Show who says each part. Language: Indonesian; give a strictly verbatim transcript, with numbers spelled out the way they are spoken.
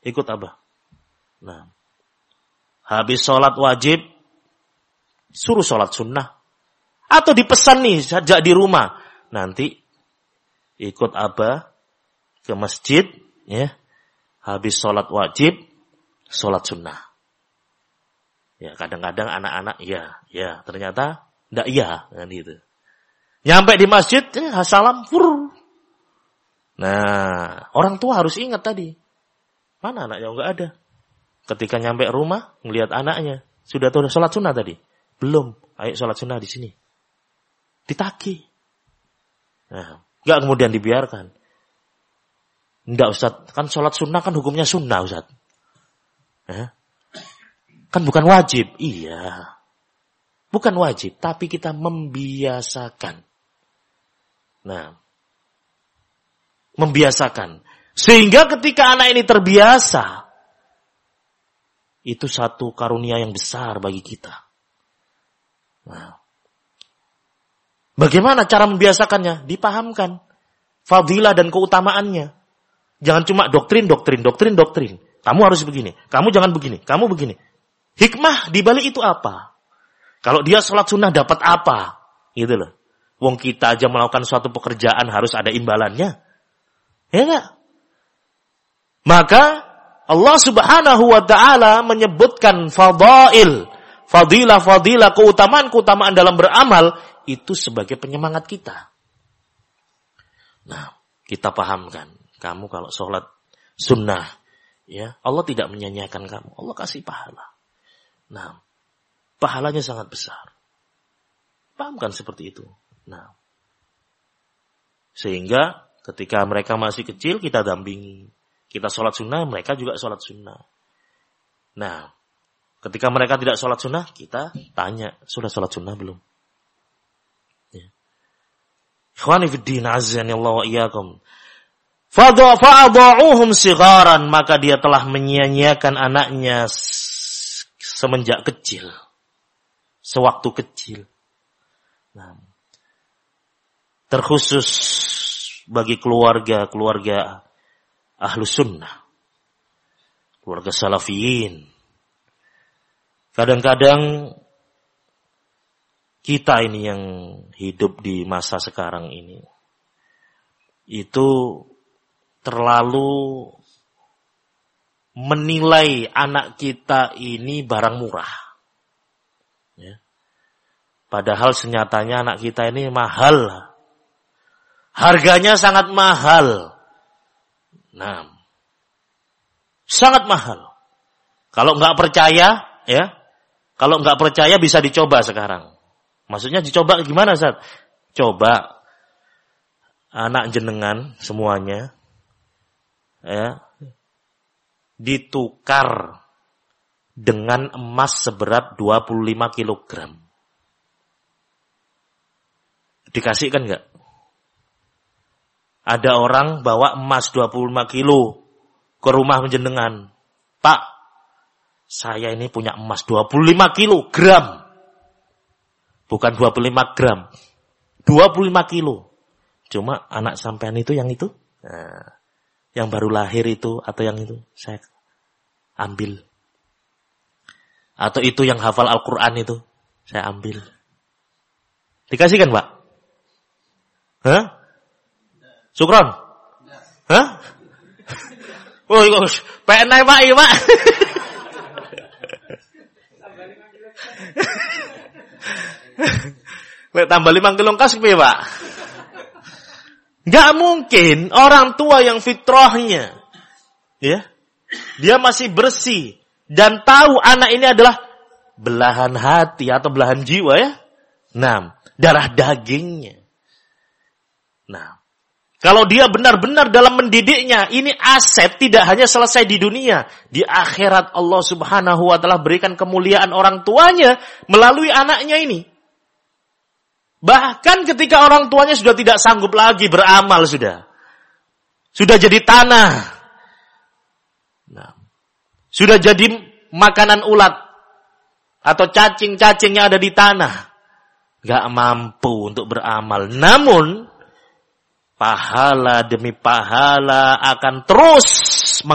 Speaker 1: ikut abah. Nah, habis sholat wajib, suruh sholat sunnah. Atau dipesan nih, sejak di rumah. Nanti ikut abah ke masjid, ya. Habis sholat wajib, sholat sunnah. Ya, kadang-kadang anak-anak, ya, ya, ternyata enggak ya, kan gitu. Nyampe di masjid, ya, salam, fur. Nah, orang tua harus ingat tadi. Mana anaknya? Enggak ada. Ketika nyampe rumah, ngelihat anaknya. Sudah tuh sholat sunnah tadi? Belum. Ayo sholat sunnah di sini. Ditagih. Nah, enggak kemudian dibiarkan. Enggak, Ustaz. Kan sholat sunnah kan hukumnya sunnah, Ustaz. Eh? Kan bukan wajib. Iya. Bukan wajib. Tapi kita membiasakan. Nah. Membiasakan. Sehingga ketika anak ini terbiasa. Itu satu karunia yang besar bagi kita. Nah. Bagaimana cara membiasakannya? Dipahamkan. Fadilah dan keutamaannya. Jangan cuma doktrin, doktrin, doktrin, doktrin. Kamu harus begini. Kamu jangan begini. Kamu begini. Hikmah di balik itu apa? Kalau dia sholat sunnah dapat apa? Gitu loh. Wong kita aja melakukan suatu pekerjaan harus ada imbalannya. Ya enggak? Maka Allah Subhanahu wa taala menyebutkan fadail, fadilah, fadilah, keutamaan, keutamaan dalam beramal itu sebagai penyemangat kita. Nah, kita pahamkan, kamu kalau sholat sunnah, ya Allah tidak menyanyiakan kamu, Allah kasih pahala. Nah, pahalanya sangat besar. Pahamkan seperti itu. Nah, sehingga ketika mereka masih kecil kita dampingi, kita sholat sunnah, mereka juga sholat sunnah. Nah, ketika mereka tidak sholat sunnah, kita tanya, sudah sholat sunnah belum? Ikhwani fiddin azani Allah wa iyyakum. Fa'adha'uhum sigharan, maka dia telah menyia-nyiakan anaknya semenjak kecil. Sewaktu kecil. Nah, terkhusus bagi keluarga-keluarga Ahlus Sunnah. Keluarga Salafiyin. Kadang-kadang kita ini yang hidup di masa sekarang ini itu terlalu menilai anak kita ini barang murah. Ya. Padahal senyatanya anak kita ini mahal. Harganya sangat mahal. Nah, sangat mahal. Kalau nggak percaya, ya, kalau nggak percaya bisa dicoba sekarang. Maksudnya dicoba gimana, Ustaz? Coba anak jenengan semuanya, ya, ditukar dengan emas seberat dua puluh lima kilogram. Dikasihkan nggak? Ada orang bawa emas dua puluh lima kilo ke rumah jenengan. Pak, saya ini punya emas dua puluh lima kilogram. Bukan dua puluh lima gram. dua puluh lima kilo. Cuma anak sampean itu yang itu. Nah, yang baru lahir itu atau yang itu. Saya ambil. Atau itu yang hafal Al-Quran itu. Saya ambil. Dikasihkan, Pak? Hah? Sukron? Hah? Oh, itu penai Pak, iya Pak. Lek tambah lima kilo kas piye, Pak? Enggak mungkin orang tua yang fitrahnya, ya, dia masih bersih dan tahu anak ini adalah belahan hati atau belahan jiwa, ya. Nah, darah dagingnya. Nah, kalau dia benar-benar dalam mendidiknya, ini aset tidak hanya selesai di dunia. Di akhirat Allah Subhanahu wa taala berikan kemuliaan orang tuanya melalui anaknya ini. Bahkan ketika orang tuanya sudah tidak sanggup lagi beramal sudah. Sudah jadi tanah. Nah, sudah jadi makanan ulat. Atau cacing-cacing yang ada di tanah. Gak mampu untuk beramal. Namun pahala demi pahala akan terus